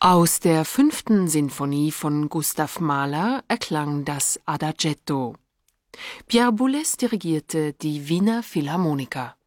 Aus der 5. Sinfonie von Gustav Mahler erklang das Adagietto. Pierre Boulez dirigierte die Wiener Philharmoniker.